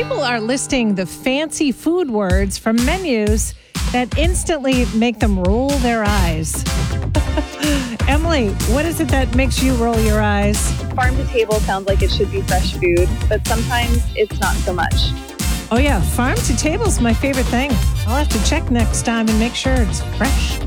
People are listing the fancy food words from menus that instantly make them roll their eyes. Emily, what is it that makes you roll your eyes? Farm to table sounds like it should be fresh food, but sometimes it's not so much. Oh yeah, farm to table is my favorite thing. I'll have to check next time and make sure it's fresh.